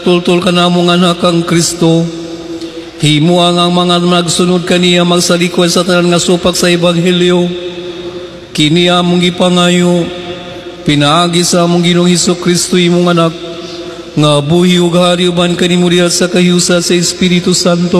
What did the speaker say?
Tultul ka na mong anak ang Kristo. Himo ang mga nagsunod kaniya magsalikod sa tanan nga supak sa Ebanghelyo. Kini among gipangayo, pinaagi sa among Ginoong Hesukristo imong anak, nga buhi ug hari uban kanimo diha sa kahiusa sa Espiritu Santo.